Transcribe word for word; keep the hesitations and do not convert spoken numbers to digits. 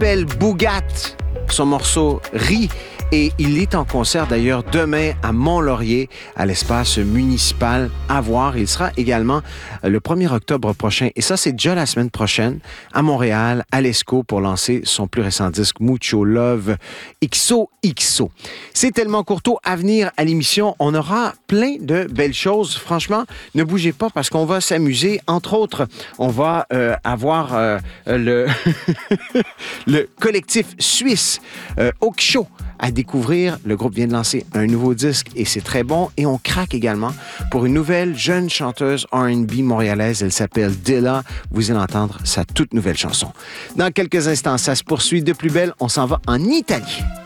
s'appelle Bougat. Son morceau Rit. Et il est en concert d'ailleurs demain à Mont-Laurier, à l'espace municipal. À voir. Il sera également le premier octobre prochain. Et ça, c'est déjà la semaine prochaine à Montréal, à l'Esco, pour lancer son plus récent disque Mucho Love X O X O. C'est tellement courto à venir à l'émission. On aura plein de belles choses. Franchement, ne bougez pas parce qu'on va s'amuser. Entre autres, on va euh, avoir euh, le, le collectif suisse euh, Oksho à découvrir. Le groupe vient de lancer un nouveau disque et c'est très bon. Et on craque également pour une nouvelle jeune chanteuse R and B montréalaise. Elle s'appelle Dilla. Vous allez entendre sa toute nouvelle chanson. Dans quelques instants, ça se poursuit de plus belle. On s'en va en Italie.